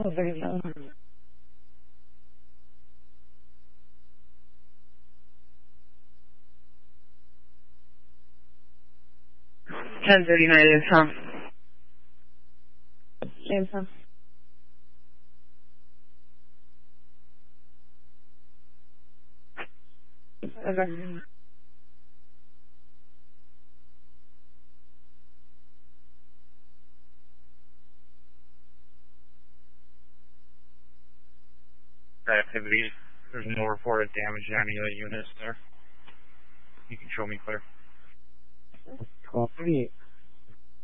10:39 is, huh? Yes, huh? Okay. Activity. There's no reported damage to any of the units there. You can show me clear. 12:38.